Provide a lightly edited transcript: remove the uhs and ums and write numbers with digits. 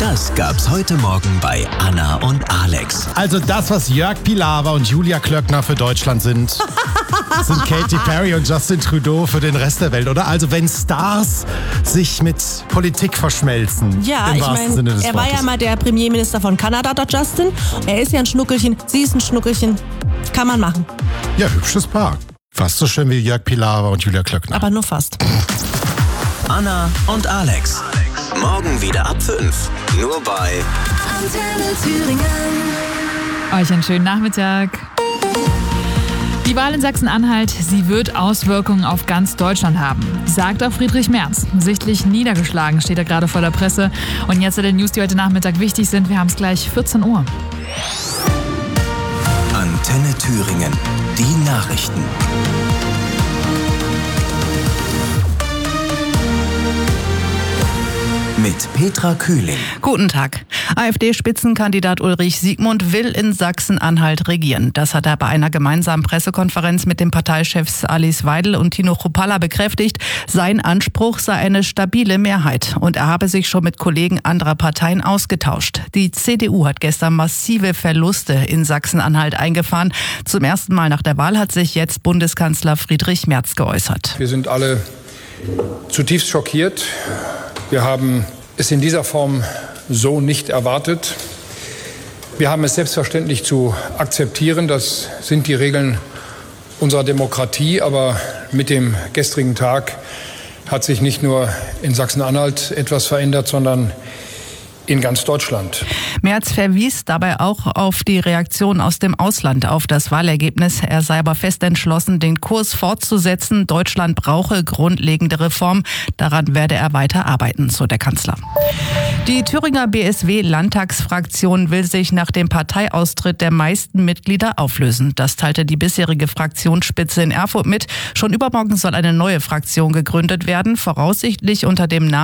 Das gab's heute Morgen bei Anna und Alex. Also das, was Jörg Pilawa und Julia Klöckner für Deutschland sind Katy Perry und Justin Trudeau für den Rest der Welt, oder? Also wenn Stars sich mit Politik verschmelzen. Ja, im ich wahrsten Sinne meine, des er war Wortes. ja mal der Premierminister von Kanada, der Justin. Er ist ja ein Schnuckelchen, sie ist ein Schnuckelchen. Kann man machen. Ja, hübsches Paar. Fast so schön wie Jörg Pilawa und Julia Klöckner. Aber nur fast. Anna und Alex. Morgen wieder ab 5. Nur bei Antenne Thüringen. Euch einen schönen Nachmittag. Die Wahl in Sachsen-Anhalt, sie wird Auswirkungen auf ganz Deutschland haben, sagt auch Friedrich Merz. Sichtlich niedergeschlagen steht er gerade vor der Presse. Und jetzt die News, die heute Nachmittag wichtig sind. Wir haben es gleich 14 Uhr. Antenne Thüringen. Die Nachrichten. Mit Petra Kühling. Guten Tag. AfD-Spitzenkandidat Ulrich Siegmund will in Sachsen-Anhalt regieren. Das hat er bei einer gemeinsamen Pressekonferenz mit den Parteichefs Alice Weidel und Tino Kruppalla bekräftigt. Sein Anspruch sei eine stabile Mehrheit. Und er habe sich schon mit Kollegen anderer Parteien ausgetauscht. Die CDU hat gestern massive Verluste in Sachsen-Anhalt eingefahren. Zum ersten Mal nach der Wahl hat sich jetzt Bundeskanzler Friedrich Merz geäußert. Wir sind alle zutiefst schockiert. Wir haben es in dieser Form so nicht erwartet. Wir haben es selbstverständlich zu akzeptieren. Das sind die Regeln unserer Demokratie. Aber mit dem gestrigen Tag hat sich nicht nur in Sachsen-Anhalt etwas verändert, sondern in ganz Deutschland. Merz verwies dabei auch auf die Reaktion aus dem Ausland auf das Wahlergebnis. Er sei aber fest entschlossen, den Kurs fortzusetzen. Deutschland brauche grundlegende Reformen. Daran werde er weiter arbeiten, so der Kanzler. Die Thüringer BSW-Landtagsfraktion will sich nach dem Parteiaustritt der meisten Mitglieder auflösen. Das teilte die bisherige Fraktionsspitze in Erfurt mit. Schon übermorgen soll eine neue Fraktion gegründet werden, voraussichtlich unter dem Namen